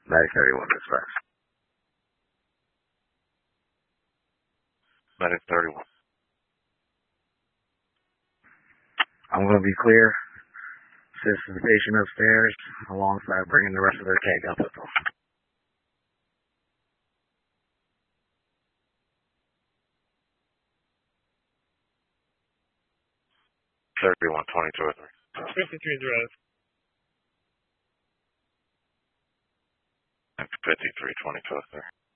Medic 31 dispatch. Medic 31. I'm going to be clear. Assist the patient upstairs alongside bringing the rest of their tank up with them. 31, 22 or 3. 53 drive. 53, 22 or 3.